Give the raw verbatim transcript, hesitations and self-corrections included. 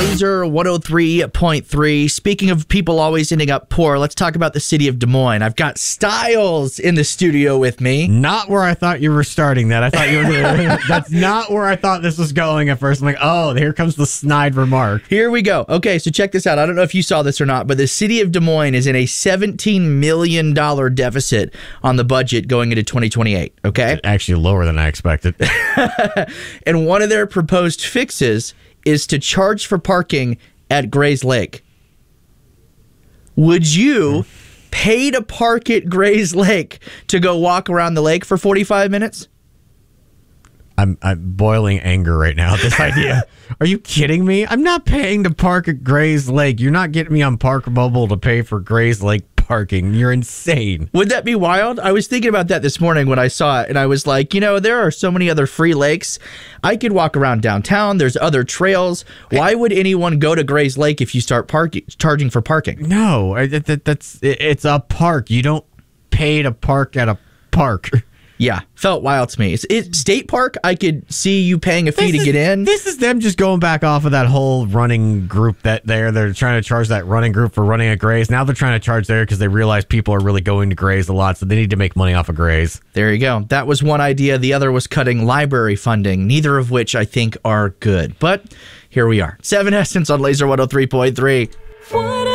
Laser one oh three point three. Speaking of people always ending up poor, let's talk about the city of Des Moines. I've got Styles in the studio with me. Not where I thought you were starting that. I thought you were gonna, that's not where I thought this was going at first. I'm like, oh, here comes the snide remark. Here we go. Okay, so check this out. I don't know if you saw this or not, but the city of Des Moines is in a seventeen million dollars deficit on the budget going into twenty twenty-eight, okay? Actually lower than I expected. And one of their proposed fixes is to charge for parking at Gray's Lake. Would you pay to park at Gray's Lake to go walk around the lake for forty-five minutes? I'm I'm boiling anger right now at this idea. Are you kidding me? I'm not paying to park at Gray's Lake. You're not getting me on Park Mobile to pay for Gray's Lake parking. You're insane. Would that be wild? I was thinking about that this morning when I saw it, and I was like, you know, there are so many other free lakes. I could walk around downtown. There's other trails. Why would anyone go to Gray's Lake if you start parking, charging for parking? No, I- that, that's it, it's a park. You don't pay to park at a park. Yeah, felt wild to me. It's, it, State Park, I could see you paying a fee This to is- get in. This is them just going back off of that whole running group that they're they're trying to charge that running group for running at Gray's. Now they're trying to charge there because they realize people are really going to Gray's a lot, so they need to make money off of Gray's. There you go. That was one idea. The other was cutting library funding, neither of which I think are good. But here we are. Seven Essence on Laser one oh three point three.